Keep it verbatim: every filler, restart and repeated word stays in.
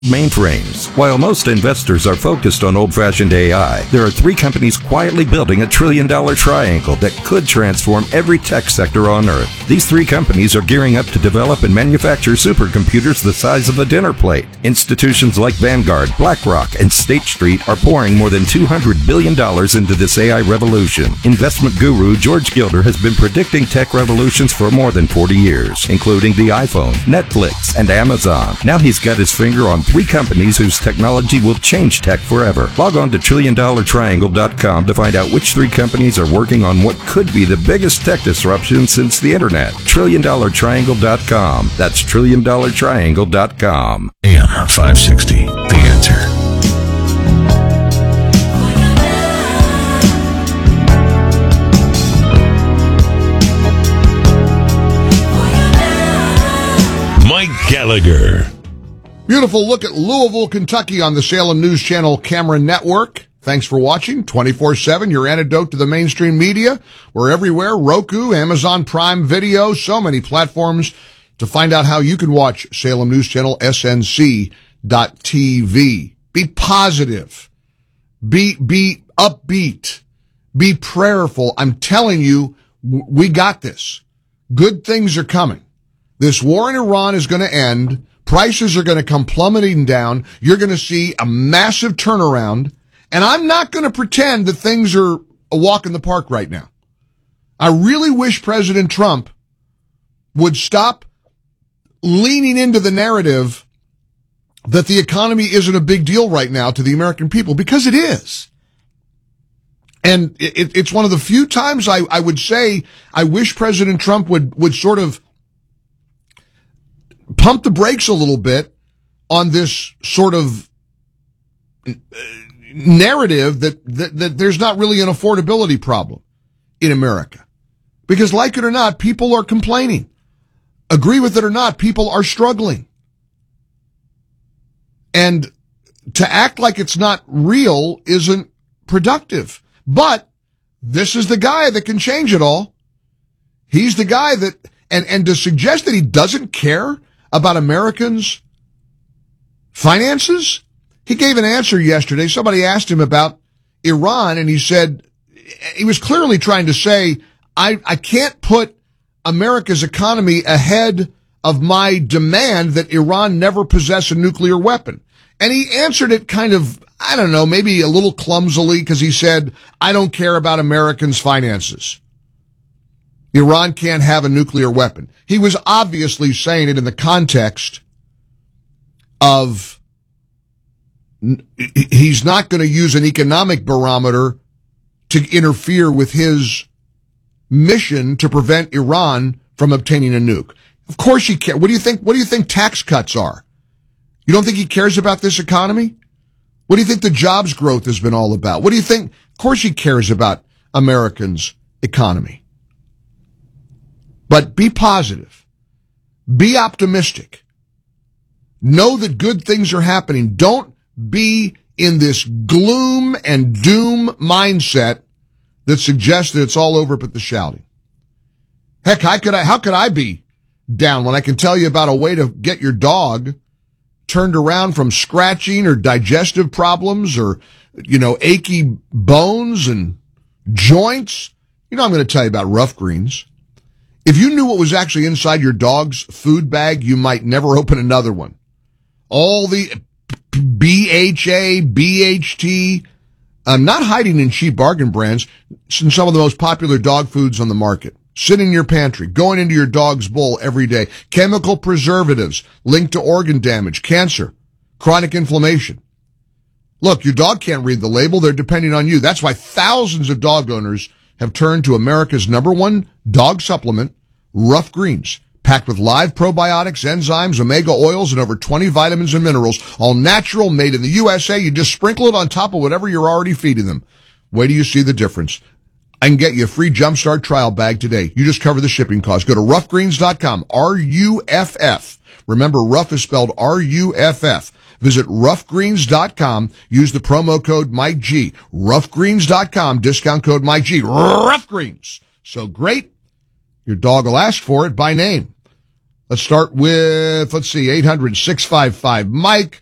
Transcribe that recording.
Mainframes. While most investors are focused on old-fashioned A I, there are three companies quietly building a trillion-dollar triangle that could transform every tech sector on Earth. These three companies are gearing up to develop and manufacture supercomputers the size of a dinner plate. Institutions like Vanguard, BlackRock, and State Street are pouring more than two hundred billion dollars into this A I revolution. Investment guru George Gilder has been predicting tech revolutions for more than forty years, including the iPhone, Netflix, and Amazon. Now he's got his finger on three companies whose technology will change tech forever. Log on to trillion dollar triangle dot com to find out which three companies are working on what could be the biggest tech disruption since the internet. trillion dollar triangle dot com. That's trillion dollar triangle dot com. A M five sixty, The Answer. Mike Gallagher. Beautiful look at Louisville, Kentucky on the Salem News Channel Cameron Network. Thanks for watching twenty-four seven, your antidote to the mainstream media. We're everywhere, Roku, Amazon Prime Video, so many platforms to find out how you can watch Salem News Channel, S N C dot T V. Be positive. Be, be upbeat. Be prayerful. I'm telling you, we got this. Good things are coming. This war in Iran is going to end. Prices are going to come plummeting down. You're going to see a massive turnaround. And I'm not going to pretend that things are a walk in the park right now. I really wish President Trump would stop leaning into the narrative that the economy isn't a big deal right now to the American people, because it is. And it, it's one of the few times I, I would say I wish President Trump would, would sort of pump the brakes a little bit on this sort of narrative that, that, that there's not really an affordability problem in America. Because like it or not, people are complaining. Agree with it or not, people are struggling. And to act like it's not real isn't productive. But this is the guy that can change it all. He's the guy that, and, and to suggest that he doesn't care about Americans' finances? He gave an answer yesterday. Somebody asked him about Iran, and he said, he was clearly trying to say, I, I can't put America's economy ahead of my demand that Iran never possess a nuclear weapon. And he answered it kind of, I don't know, maybe a little clumsily, because he said, I don't care about Americans' finances. Iran can't have a nuclear weapon. He was obviously saying it in the context of he's not going to use an economic barometer to interfere with his mission to prevent Iran from obtaining a nuke. Of course he cares. What do you think? What do you think tax cuts are? You don't think he cares about this economy? What do you think the jobs growth has been all about? What do you think? Of course he cares about Americans' economy. But be positive. Be optimistic. Know that good things are happening. Don't be in this gloom and doom mindset that suggests that it's all over but the shouting. Heck, how could I, how could I be down when I can tell you about a way to get your dog turned around from scratching or digestive problems or, you know, achy bones and joints? You know, I'm going to tell you about Rough Greens. If you knew what was actually inside your dog's food bag, you might never open another one. All the B H A, B H T, um, not hiding in cheap bargain brands, in some of the most popular dog foods on the market. Sitting in your pantry, going into your dog's bowl every day. Chemical preservatives linked to organ damage, cancer, chronic inflammation. Look, your dog can't read the label. They're depending on you. That's why thousands of dog owners have turned to America's number one dog supplement, Rough Greens, packed with live probiotics, enzymes, omega oils, and over twenty vitamins and minerals, all natural, made in the U S A. You just sprinkle it on top of whatever you're already feeding them. Wait till you see the difference. I can get you a free Jumpstart trial bag today. You just cover the shipping cost. Go to rough greens dot com, R U F F. Remember, Rough is spelled R U F F. Visit rough greens dot com. Use the promo code Mike G. rough greens dot com. Discount code Mike G. Rough Greens. So great. Your dog will ask for it by name. Let's start with, let's see, eight hundred, six five five, Mike.